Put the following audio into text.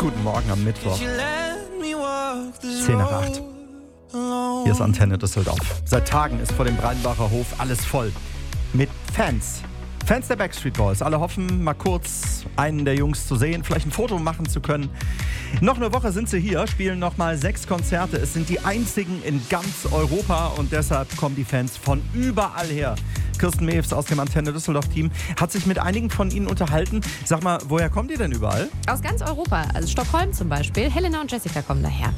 Guten Morgen am Mittwoch. 10 nach 8. Hier ist Antenne Düsseldorf. Seit Tagen ist vor dem Breinbacher Hof alles voll mit Fans. Fans der Backstreet Boys. Alle hoffen, mal kurz einen der Jungs zu sehen, vielleicht ein Foto machen zu können. Noch eine Woche sind sie hier, spielen nochmal 6 Konzerte. Es sind die einzigen in ganz Europa und deshalb kommen die Fans von überall her. Kirsten Mews aus dem Antenne Düsseldorf-Team hat sich mit einigen von ihnen unterhalten. Sag mal, woher kommen die denn überall? Aus ganz Europa, also Stockholm zum Beispiel. Helena und Jessica kommen daher.